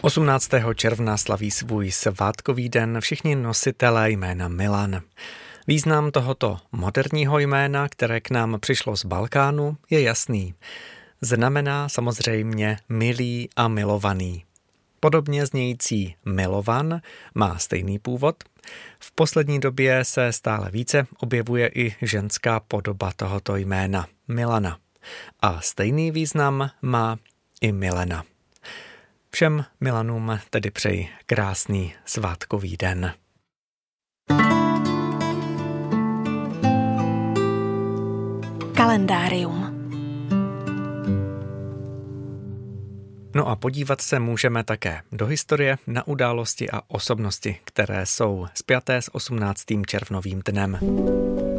18. června slaví svůj svátkový den všichni nositelé jména Milan. Význam tohoto moderního jména, které k nám přišlo z Balkánu, je jasný. Znamená samozřejmě milý a milovaný. Podobně znějící Milovan má stejný původ. V poslední době se stále více objevuje i ženská podoba tohoto jména, Milana. A stejný význam má i Milena. Všem Milanům tedy přeji krásný svátkový den. Kalendárium. No a podívat se můžeme také do historie na události a osobnosti, které jsou spjaté s 18. červnovým dnem.